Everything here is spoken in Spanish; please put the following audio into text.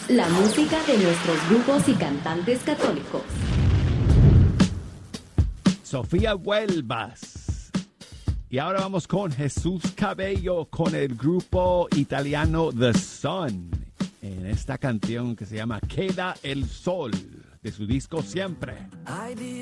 La música de nuestros grupos y cantantes católicos. Sofía Huelvas. Y ahora vamos con Jesús Cabello con el grupo italiano The Sun en esta canción que se llama Queda el Sol de su disco Siempre.